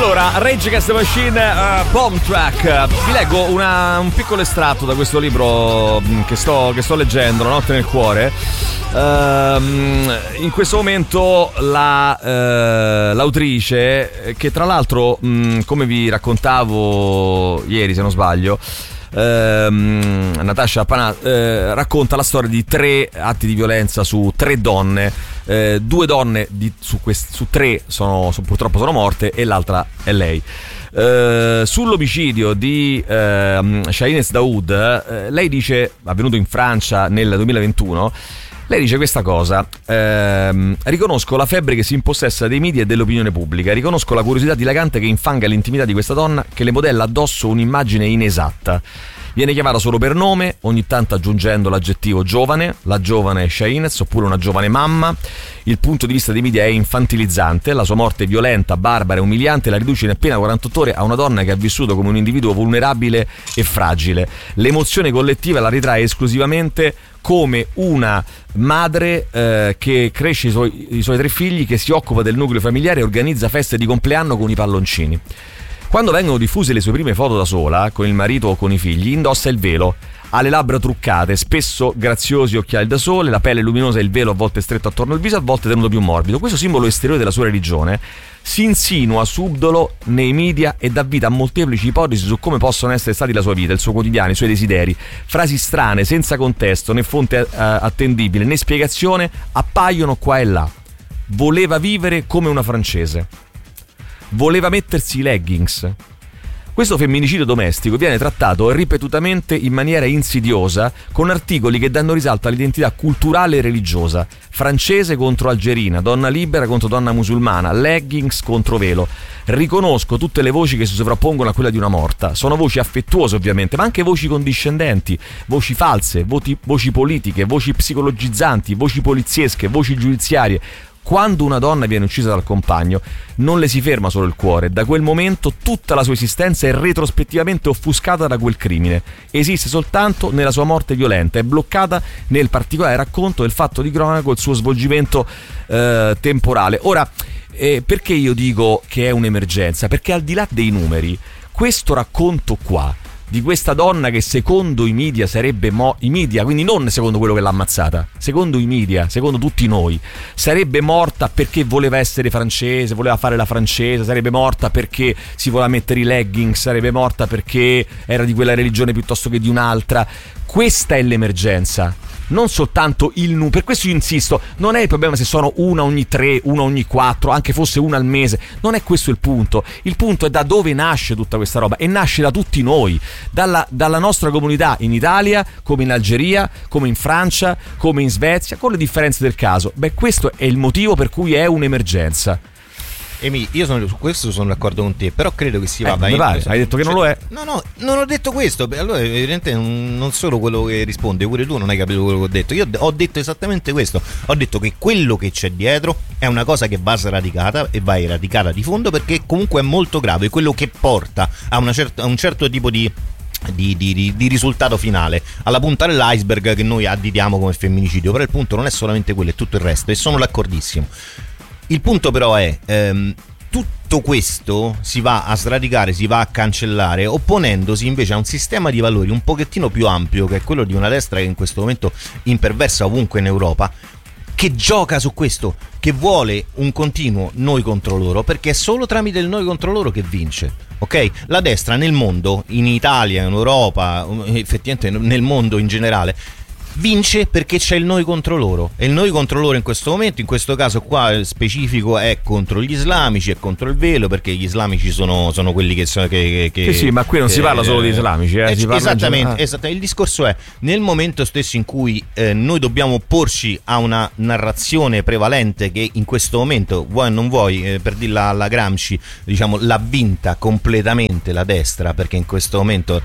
Allora, Rage Against the Machine, Bomb Track. Vi leggo un piccolo estratto da questo libro che sto leggendo, La notte nel cuore. In questo momento l'autrice, che tra l'altro, come vi raccontavo ieri se non sbaglio, Natasha Panà, racconta la storia di 3 atti di violenza su 3 donne. 2 donne su 3 purtroppo sono morte e l'altra è lei. Sull'omicidio di Shahinez Daoud, lei dice, avvenuto in Francia nel 2021, lei dice questa cosa: riconosco la febbre che si impossessa dei media e dell'opinione pubblica, riconosco la curiosità dilagante che infanga l'intimità di questa donna, che le modella addosso un'immagine inesatta. Viene chiamata solo per nome, ogni tanto aggiungendo l'aggettivo giovane, la giovane Shahinez, oppure una giovane mamma. Il punto di vista dei media è infantilizzante, la sua morte violenta, barbara e umiliante la riduce in appena 48 ore a una donna che ha vissuto come un individuo vulnerabile e fragile. L'emozione collettiva la ritrae esclusivamente come una madre che cresce i suoi 3 figli, che si occupa del nucleo familiare e organizza feste di compleanno con i palloncini. Quando vengono diffuse le sue prime foto da sola, con il marito o con i figli, indossa il velo, ha le labbra truccate, spesso graziosi occhiali da sole, la pelle luminosa e il velo a volte stretto attorno al viso, a volte tenuto più morbido. Questo simbolo esteriore della sua religione si insinua subdolo nei media e dà vita a molteplici ipotesi su come possono essere stati la sua vita, il suo quotidiano, i suoi desideri. Frasi strane, senza contesto, né fonte attendibile, né spiegazione, appaiono qua e là. Voleva vivere come una francese. Voleva mettersi i leggings. Questo femminicidio domestico viene trattato ripetutamente in maniera insidiosa, con articoli che danno risalto all'identità culturale e religiosa. Francese contro algerina, donna libera contro donna musulmana, leggings contro velo. Riconosco tutte le voci che si sovrappongono a quella di una morta. Sono voci affettuose ovviamente, ma anche voci condiscendenti, voci false, voci politiche, voci psicologizzanti, voci poliziesche, voci giudiziarie. Quando una donna viene uccisa dal compagno, non le si ferma solo il cuore. Da quel momento tutta la sua esistenza è retrospettivamente offuscata da quel crimine. Esiste soltanto nella sua morte violenta, è bloccata nel particolare racconto del fatto di cronaca, il suo svolgimento temporale. Ora, perché io dico che è un'emergenza? Perché al di là dei numeri, questo racconto qua di questa donna che secondo i media sarebbe i media, quindi non secondo quello che l'ha ammazzata, secondo i media, secondo tutti noi, sarebbe morta perché voleva essere francese, voleva fare la francese, sarebbe morta perché si voleva mettere i leggings, sarebbe morta perché era di quella religione piuttosto che di un'altra. Questa è l'emergenza, non soltanto il numero. Per questo io insisto, non è il problema se sono una ogni 3, una ogni 4, anche fosse una al mese, non è questo il punto è da dove nasce tutta questa roba, e nasce da tutti noi, dalla nostra comunità in Italia, come in Algeria, come in Francia, come in Svezia, con le differenze del caso. Questo è il motivo per cui è un'emergenza. Emi, io su questo sono d'accordo con te, però credo che si vada hai detto che non lo è? No, non ho detto questo. Allora evidentemente non solo quello che risponde, pure tu non hai capito quello che ho detto. Io ho detto esattamente questo. Ho detto che quello che c'è dietro è una cosa che va sradicata, e va eradicata di fondo, perché comunque è molto grave, quello che porta a un certo tipo di risultato finale, alla punta dell'iceberg che noi additiamo come femminicidio. Però il punto non è solamente quello, è tutto il resto, e sono d'accordissimo. Il punto però è tutto questo si va a sradicare, si va a cancellare, opponendosi invece a un sistema di valori un pochettino più ampio, che è quello di una destra che in questo momento imperversa ovunque in Europa, che gioca su questo, che vuole un continuo noi contro loro, perché è solo tramite il noi contro loro che vince. Ok? La destra nel mondo, in Italia, in Europa, effettivamente nel mondo in generale, vince perché c'è il noi contro loro, e il noi contro loro in questo momento, in questo caso qua specifico, è contro gli islamici, è contro il velo, perché gli islamici sono quelli che sì, ma qui non si parla solo di islamici, si parla esattamente. Il discorso è, nel momento stesso in cui noi dobbiamo opporci a una narrazione prevalente che in questo momento, vuoi o non vuoi, per dirla alla Gramsci, diciamo, l'ha vinta completamente la destra, perché in questo momento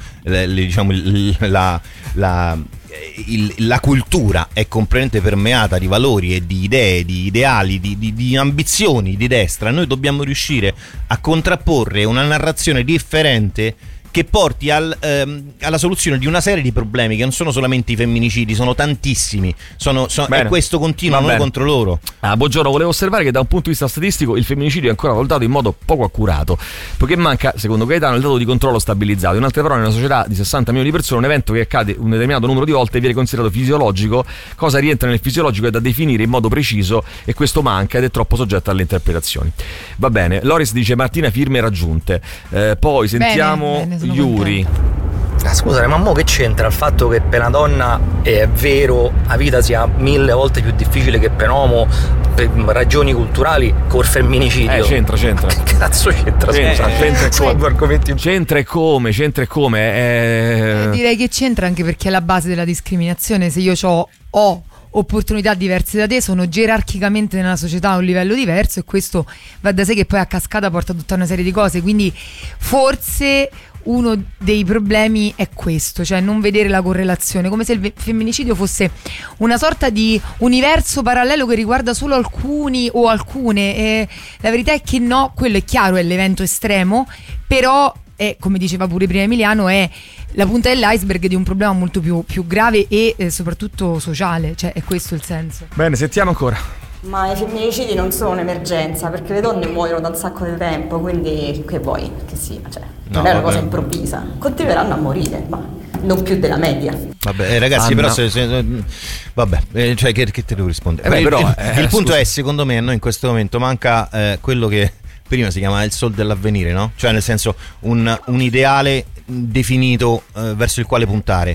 la cultura è completamente permeata di valori e di idee, di ideali, di ambizioni di destra. Noi dobbiamo riuscire a contrapporre una narrazione differente che porti alla soluzione di una serie di problemi che non sono solamente i femminicidi, sono tantissimi, è questo continuo noi contro loro. Buongiorno, volevo osservare che da un punto di vista statistico il femminicidio è ancora valutato in modo poco accurato, poiché manca, secondo Gaetano, il dato di controllo stabilizzato. In altre parole, in una società di 60 milioni di persone, un evento che accade un determinato numero di volte viene considerato fisiologico. Cosa rientra nel fisiologico è da definire in modo preciso, e questo manca ed è troppo soggetto alle interpretazioni. Va bene, Loris dice Martina, firme raggiunte. Poi sentiamo Yuri. Scusa, ma mo che c'entra il fatto che per una donna è vero la vita sia 1000 volte più difficile che per un uomo per ragioni culturali col femminicidio? C'entra. Che cazzo c'entra? C'entra e come. Direi che c'entra, anche perché è la base della discriminazione. Se io ho opportunità diverse da te, sono gerarchicamente nella società a un livello diverso, e questo va da sé che poi a cascata porta a tutta una serie di cose. Quindi forse uno dei problemi è questo, cioè non vedere la correlazione, come se il femminicidio fosse una sorta di universo parallelo che riguarda solo alcuni o alcune, e la verità è che no, quello è chiaro, è l'evento estremo, però è, come diceva pure prima Emiliano, è la punta dell'iceberg di un problema molto più grave e soprattutto sociale, cioè è questo il senso. Bene, sentiamo ancora. Ma i femminicidi non sono un'emergenza, perché le donne muoiono da un sacco di tempo, quindi che vuoi che sia, cioè non è una cosa improvvisa, continueranno a morire, ma non più della media. Vabbè, ragazzi, Anna. però vabbè, cioè che te devo rispondere? Il punto è, secondo me, a noi in questo momento manca quello che prima si chiamava il sol dell'avvenire, no? Cioè, nel senso, un ideale definito verso il quale puntare.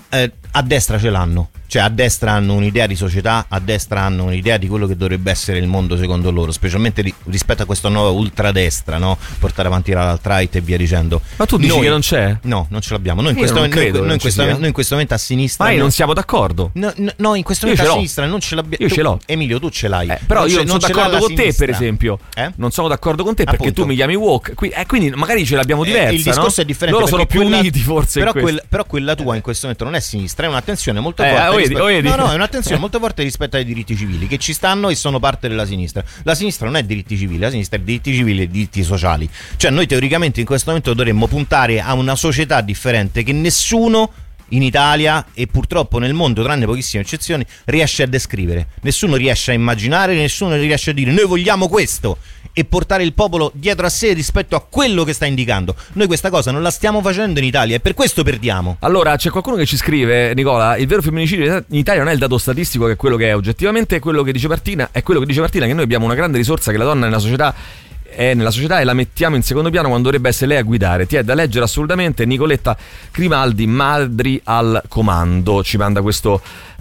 A destra ce l'hanno, cioè a destra hanno un'idea di società, a destra hanno un'idea di quello che dovrebbe essere il mondo secondo loro, specialmente rispetto a questa nuova ultradestra, no? Portare avanti l'alt-right e via dicendo. Ma tu dici che non c'è? No, non ce l'abbiamo. Noi in questo momento a sinistra. Ma non siamo d'accordo. No, in questo momento a sinistra non ce l'abbiamo. Io ce l'ho. Emilio, tu ce l'hai. Però io non sono d'accordo con te, per esempio. Non sono d'accordo con te perché tu mi chiami woke. Quindi magari ce l'abbiamo diversa. Il discorso è differente. Loro sono più uniti, forse. Però quella tua in questo momento non è sinistra, è un'attenzione molto forte. No, è un'attenzione molto forte rispetto ai diritti civili che ci stanno e sono parte della sinistra. La sinistra non è diritti civili, la sinistra è diritti civili e diritti sociali. Cioè noi teoricamente in questo momento dovremmo puntare a una società differente che nessuno in Italia e purtroppo nel mondo, tranne pochissime eccezioni, riesce a descrivere. Nessuno riesce a immaginare, nessuno riesce a dire noi vogliamo questo e portare il popolo dietro a sé rispetto a quello che sta indicando. Noi questa cosa non la stiamo facendo in Italia e per questo perdiamo. Allora c'è qualcuno che ci scrive, Nicola, il vero femminicidio in Italia non è il dato statistico che è quello che è oggettivamente, quello che dice Martina è quello che dice Martina, che noi abbiamo una grande risorsa che la donna nella società e la mettiamo in secondo piano quando dovrebbe essere lei a guidare. Ti è da leggere assolutamente. Nicoletta Grimaldi, Madri al comando, ci manda questo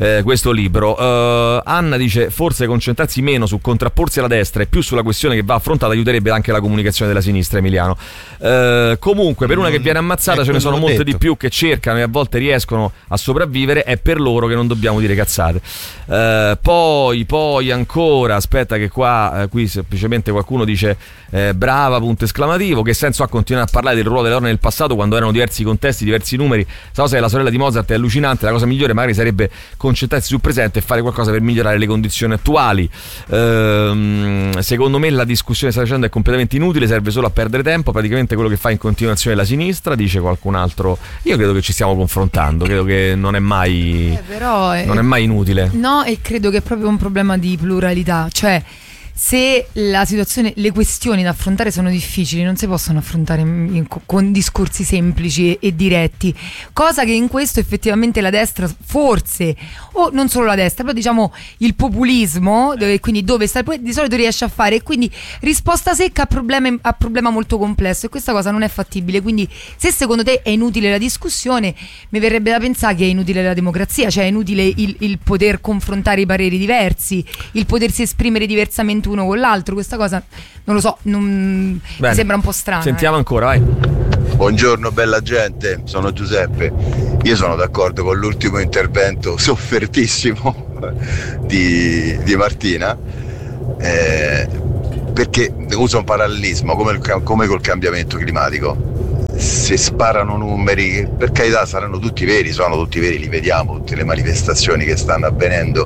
libro. Anna dice forse concentrarsi meno su contrapporsi alla destra e più sulla questione che va affrontata aiuterebbe anche la comunicazione della sinistra, Emiliano. Comunque per una che viene ammazzata ce ne sono molte di più che cercano e a volte riescono a sopravvivere, è per loro che non dobbiamo dire cazzate. Poi ancora, aspetta che qui semplicemente qualcuno dice brava, punto esclamativo, che senso ha continuare a parlare del ruolo delle donne nel passato quando erano diversi contesti, diversi numeri. Sa cosa è la sorella di Mozart, è allucinante, la cosa migliore magari sarebbe concentrarsi sul presente e fare qualcosa per migliorare le condizioni attuali. Secondo me la discussione che sta facendo è completamente inutile, serve solo a perdere tempo, praticamente quello che fa in continuazione la sinistra, dice qualcun altro. Io credo che ci stiamo confrontando, credo che non è mai non è mai inutile. No, e credo che è proprio un problema di pluralità, cioè se la situazione, le questioni da affrontare sono difficili, non si possono affrontare con discorsi semplici e diretti, cosa che in questo effettivamente la destra forse, o non solo la destra, però diciamo il populismo, quindi dove sta di solito riesce a fare, e quindi risposta secca a problema molto complesso, e questa cosa non è fattibile. Quindi se secondo te è inutile la discussione, mi verrebbe da pensare che è inutile la democrazia, cioè è inutile il poter confrontare i pareri diversi, il potersi esprimere diversamente uno con l'altro. Questa cosa non lo so, mi sembra un po' strana. Sentiamo ancora, vai. Buongiorno bella gente, sono Giuseppe. Io sono d'accordo con l'ultimo intervento soffertissimo di Martina, perché uso un parallelismo come col cambiamento climatico. Se sparano numeri, per carità saranno tutti veri, sono tutti veri, li vediamo, tutte le manifestazioni che stanno avvenendo,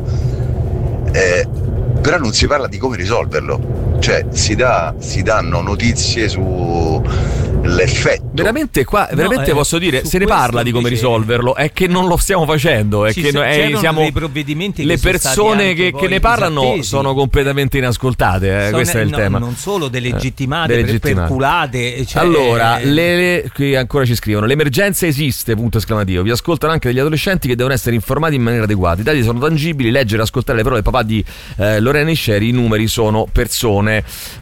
però non si parla di come risolverlo, cioè si danno notizie su l'effetto. Veramente qua, veramente posso dire, se ne parla di come risolverlo, è che non lo stiamo facendo, è che siamo dei provvedimenti le persone che ne parlano disattesi. sono completamente inascoltate, questo è il tema. Non solo delegittimate, perculate. Cioè, allora, qui ancora ci scrivono: l'emergenza esiste, punto esclamativo. Vi ascoltano anche degli adolescenti che devono essere informati in maniera adeguata. I dati sono tangibili, leggere e ascoltare le parole del papà di Lorena Isceri, i numeri sono persone.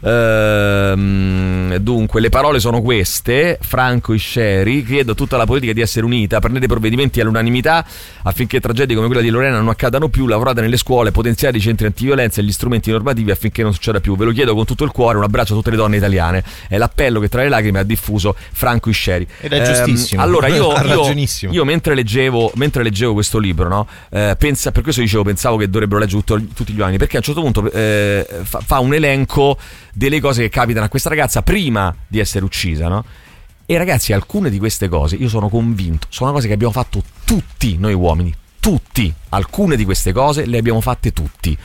Dunque, le parole sono queste: Franco Isceri, chiedo a tutta la politica di essere unita, prendete provvedimenti all'unanimità affinché tragedie come quella di Lorena non accadano più, lavorate nelle scuole, potenziate i centri antiviolenza e gli strumenti normativi affinché non succeda più. Ve lo chiedo con tutto il cuore, un abbraccio a tutte le donne italiane. È l'appello che tra le lacrime ha diffuso Franco Isceri. Ed è giustissimo. Allora io mentre leggevo questo libro, no? Per questo dicevo, pensavo che dovrebbero leggere tutti gli anni, perché a un certo punto fa un elenco delle cose che capitano a questa ragazza prima di essere uccisa, no? E ragazzi, alcune di queste cose, io sono convinto, sono cose che abbiamo fatto tutti noi uomini, tutti. Alcune di queste cose le abbiamo fatte tutti.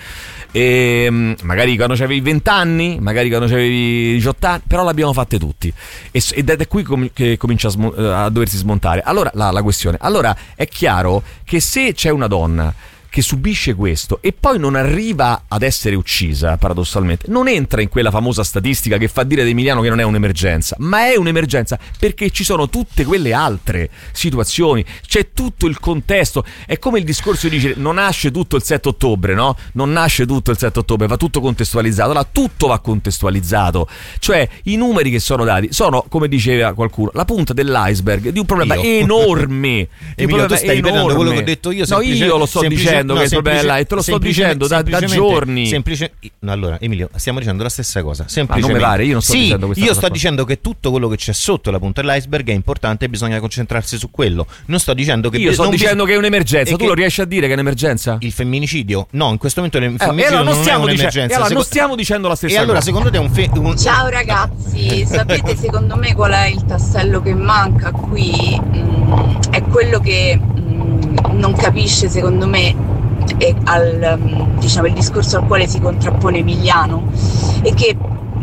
E magari quando c'avevi 20 anni, magari quando c'avevi 18 anni, però le abbiamo fatte tutti. Ed è qui che comincia a doversi smontare. Allora la questione. Allora è chiaro che se c'è una donna che subisce questo e poi non arriva ad essere uccisa, paradossalmente, non entra in quella famosa statistica che fa dire ad Emiliano che non è un'emergenza, ma è un'emergenza perché ci sono tutte quelle altre situazioni, c'è tutto il contesto. È come il discorso di dire non nasce tutto il 7 ottobre, no? Non nasce tutto il 7 ottobre, va tutto contestualizzato. Allora tutto va contestualizzato, cioè i numeri che sono dati sono, come diceva qualcuno, la punta dell'iceberg di un problema enorme. Emilio, tu stai ripetendo quello che ho detto io. No, io lo sto dicendo che il problema è là, e te lo sto dicendo da giorni. No, allora, Emilio, stiamo dicendo la stessa cosa. Non mi pare, io non sto dicendo questa cosa. Io sto dicendo che tutto quello che c'è sotto la punta dell'iceberg è importante e bisogna concentrarsi su quello. Non sto dicendo che io sto dicendo che è un'emergenza. Tu lo riesci a dire che è un'emergenza? Il femminicidio? No, in questo momento il femminicidio non è un'emergenza. Allora non stiamo dicendo la stessa cosa. E allora secondo te è un Ciao ragazzi, sapete secondo me qual è il tassello che manca qui? È quello che non capisce secondo me diciamo il discorso al quale si contrappone Emiliano, e che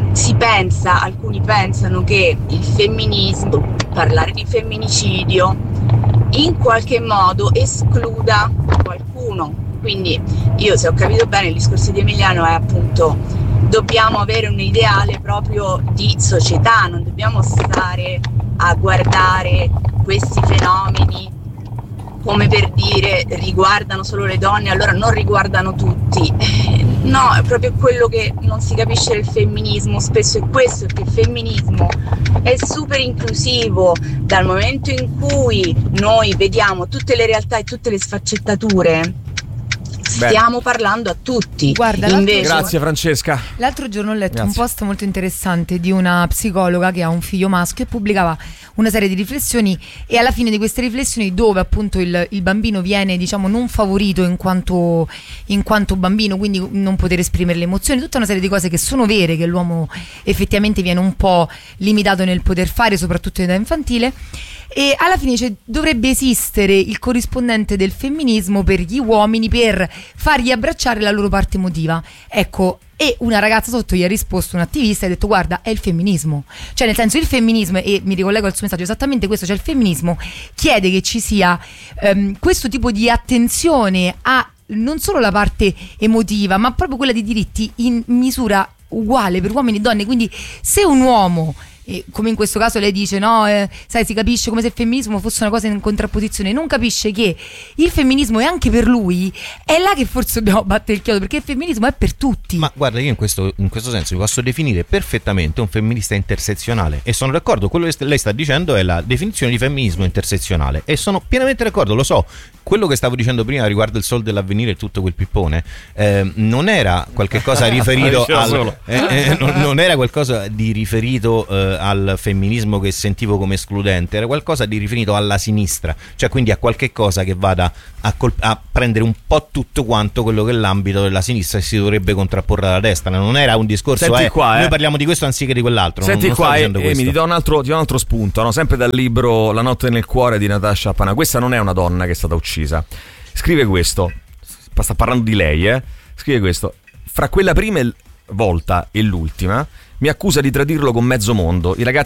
alcuni pensano che il femminismo, parlare di femminicidio in qualche modo escluda qualcuno. Quindi io, se ho capito bene, il discorso di Emiliano è appunto: dobbiamo avere un ideale proprio di società, non dobbiamo stare a guardare questi fenomeni come per dire riguardano solo le donne, allora non riguardano tutti. No, è proprio quello che non si capisce del femminismo, spesso è questo, che il femminismo è super inclusivo. Dal momento in cui noi vediamo tutte le realtà e tutte le sfaccettature, stiamo parlando a tutti. Guarda, grazie Francesca. L'altro giorno ho letto un post molto interessante di una psicologa che ha un figlio maschio e pubblicava una serie di riflessioni, e alla fine di queste riflessioni, dove appunto il bambino viene, diciamo, non favorito in quanto bambino, quindi non poter esprimere le emozioni, tutta una serie di cose che sono vere, che l'uomo effettivamente viene un po' limitato nel poter fare, soprattutto in età infantile. E alla fine dovrebbe esistere il corrispondente del femminismo per gli uomini, per fargli abbracciare la loro parte emotiva. Ecco, e una ragazza sotto gli ha risposto, un attivista, e ha detto: guarda, è il femminismo. Cioè, nel senso, il femminismo, e mi ricollego al suo messaggio, esattamente questo, cioè il femminismo chiede che ci sia questo tipo di attenzione a non solo la parte emotiva, ma proprio quella di diritti in misura uguale per uomini e donne. Quindi se un uomo, come in questo caso lei dice, no, sai, si capisce come se il femminismo fosse una cosa in contrapposizione, non capisce che il femminismo è anche per lui, è là che forse dobbiamo battere il chiodo, perché il femminismo è per tutti. Ma guarda, io in questo senso vi posso definire perfettamente un femminista intersezionale, e sono d'accordo, quello che lei sta dicendo è la definizione di femminismo intersezionale, e sono pienamente d'accordo, lo so. Quello che stavo dicendo prima riguardo il Sol dell'Avvenire e tutto quel pippone non era qualche cosa riferito non era qualcosa di riferito al femminismo che sentivo come escludente, era qualcosa di riferito alla sinistra, cioè quindi a qualche cosa che vada a prendere un po' tutto quanto quello che è l'ambito della sinistra e si dovrebbe contrapporre alla destra. Non era un discorso noi parliamo di questo anziché di quell'altro. Senti, non qua mi do un altro spunto, no? Sempre dal libro La notte nel cuore di Natasha Panà. Questa non è una donna che è stata uccisa. Scrive questo, sta parlando di lei, scrive questo: fra quella prima volta e l'ultima mi accusa di tradirlo con mezzo mondo. I ragazzi